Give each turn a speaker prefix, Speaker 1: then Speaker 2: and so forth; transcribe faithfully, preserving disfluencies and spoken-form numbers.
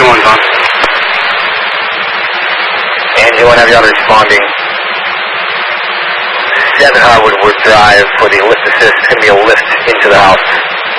Speaker 1: Engine one's on.
Speaker 2: Engine one, have you responding. seven Harwood Wood Drive for the lift assist. It's going to be a lift into the house.